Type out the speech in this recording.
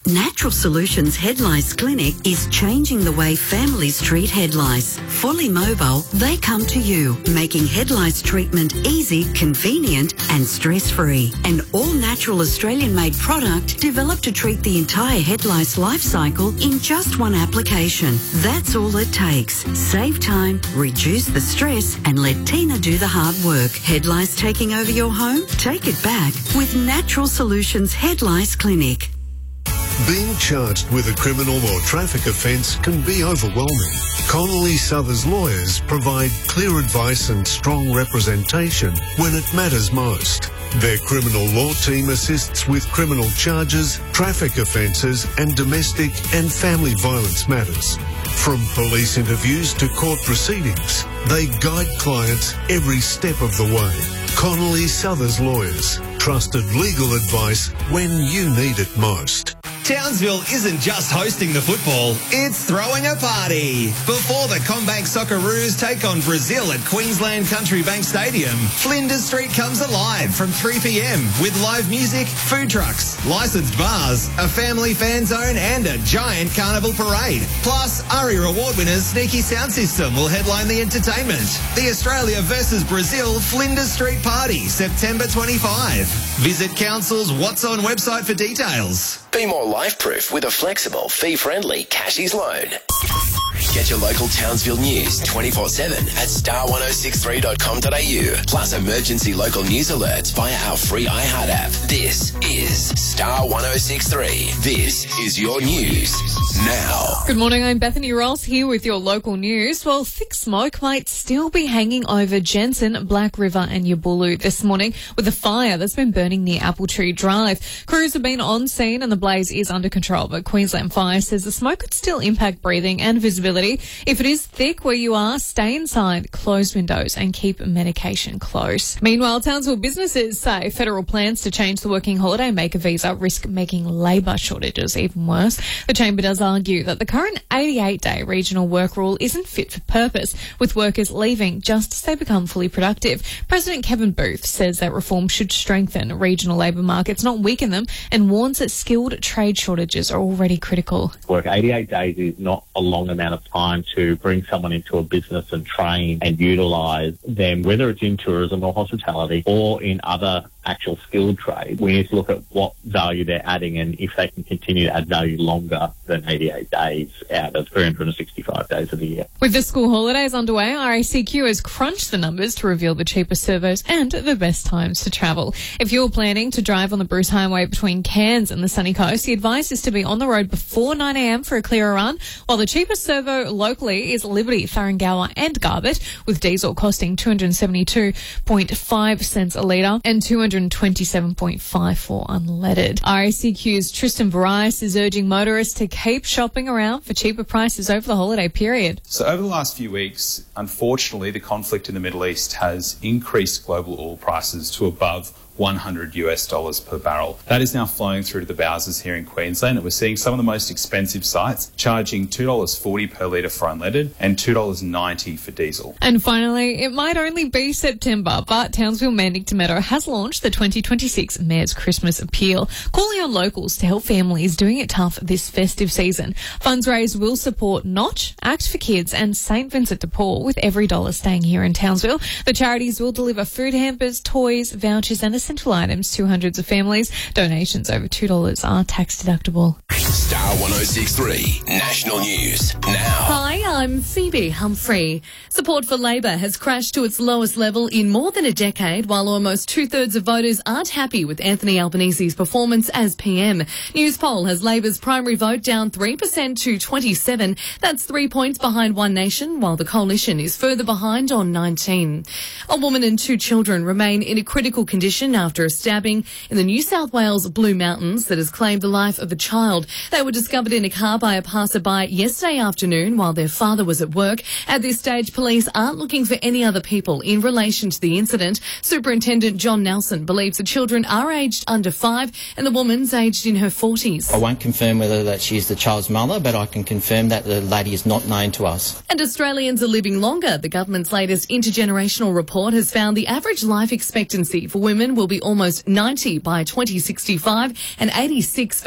Natural Solutions Head Lice Clinic is changing the way families treat head lice. Fully mobile, they come to you, making head lice treatment easy, convenient and stress-free. An all-natural Australian-made product developed to treat the entire head lice life cycle in just one application. That's all it takes. Save time, reduce the stress and let Tina do the hard work. Head lice taking over your home? Take it back with Natural Solutions Head Lice Clinic. Being charged with a criminal or traffic offence can be overwhelming. Connolly Suthers lawyers provide clear advice and strong representation when it matters most. Their criminal law team assists with criminal charges, traffic offences and domestic and family violence matters. From police interviews to court proceedings, they guide clients every step of the way. Connolly Suthers Lawyers. Trusted legal advice when you need it most. Townsville isn't just hosting the football, it's throwing a party. Before the CommBank Socceroos take on Brazil at Queensland Country Bank Stadium, Flinders Street comes alive from 3 p.m. with live music, food trucks, licensed bars, a family fan zone and a giant carnival parade. Plus, ARIA award winners Sneaky Sound System will headline the entertainment. The Australia versus Brazil Flinders Street Party, September 25. Visit Council's What's On website for details. Be more life-proof with a flexible, fee-friendly Cashies loan. Get your local Townsville news 24/7 at star1063.com.au. Plus emergency local news alerts via our free iHeart app. This is Star 1063. This is your news now. Good morning, I'm Bethany Ross here with your local news. Well, thick smoke might still be hanging over Jensen, Black River and Yabulu this morning with a fire that's been burning near Apple Tree Drive. Crews have been on scene and the blaze is under control, but Queensland Fire says the smoke could still impact breathing and visibility. If it is thick where you are, stay inside, close windows and keep medication close. Meanwhile, Townsville businesses say federal plans to change the working holiday maker visa risk making labour shortages even worse. The Chamber does argue that the current 88-day regional work rule isn't fit for purpose, with workers leaving just as they become fully productive. President Kevin Booth says that reform should strengthen regional labour markets, not weaken them, and warns that skilled trade shortages are already critical. Work 88 days is not a long amount of time to bring someone into a business and train and utilise them, whether it's in tourism or hospitality or in other actual skilled trade. We need to look at what value they're adding and if they can continue to add value longer than 88 days out of 365 days of the year. With the school holidays underway, RACQ has crunched the numbers to reveal the cheapest servos and the best times to travel. If you're planning to drive on the Bruce Highway between Cairns and the sunny coast, the advice is to be on the road before 9 a.m. for a clearer run, while the cheapest servo locally is Liberty, Farangawa and Garbett, with diesel costing 272.5 cents a litre and 227.54 unleaded. RACQ's Tristan Bryce is urging motorists to keep shopping around for cheaper prices over the holiday period. So over the last few weeks, unfortunately, the conflict in the Middle East has increased global oil prices to above $100 per barrel. That is now flowing through to the Bowsers here in Queensland, and we're seeing some of the most expensive sites charging $2.40 per litre for unleaded and $2.90 for diesel. And finally, it might only be September, but Townsville Mayor Nick Tometto has launched the 2026 Mayor's Christmas Appeal, calling on locals to help families doing it tough this festive season. Funds raised will support Notch, Act for Kids and St Vincent de Paul, with every dollar staying here in Townsville. The charities will deliver food hampers, toys, vouchers and essential items to hundreds of families. Donations over $2 are tax deductible. Star 1063 National News now. Hi, I'm Phoebe Humphrey. Support for Labor has crashed to its lowest level in more than a decade, while almost two-thirds of voters aren't happy with Anthony Albanese's performance as PM. Newspoll has Labor's primary vote down 3% to 27. That's 3 points behind One Nation, while the coalition is further behind on 19. A woman and 2 children remain in a critical condition after a stabbing in the New South Wales Blue Mountains that has claimed the life of a child. They were discovered in a car by a passerby yesterday afternoon while their father was at work. At this stage, police aren't looking for any other people in relation to the incident. Superintendent John Nelson believes the children are aged under 5 and the woman's aged in her 40s. I won't confirm whether that she is the child's mother, but I can confirm that the lady is not known to us. And Australians are living longer. The government's latest intergenerational report has found the average life expectancy for women will be almost 90 by 2065 and 86